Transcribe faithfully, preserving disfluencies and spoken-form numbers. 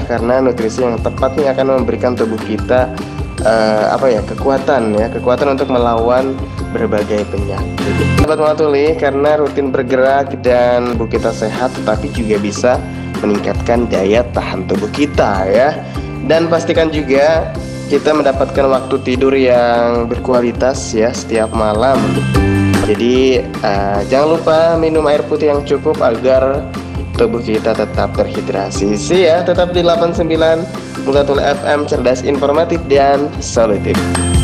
karena nutrisi yang tepat ini akan memberikan tubuh kita uh, apa ya kekuatan ya kekuatan untuk melawan berbagai penyakit. Sahabat Molatuli, karena rutin bergerak dan tubuh kita sehat, tetapi juga bisa meningkatkan daya tahan tubuh kita ya. Dan pastikan juga kita mendapatkan waktu tidur yang berkualitas ya setiap malam. Jadi uh, jangan lupa minum air putih yang cukup agar tubuh kita tetap terhidrasi. See ya, tetap di delapan puluh sembilan Molatuli F M, cerdas, informatif, dan solutif.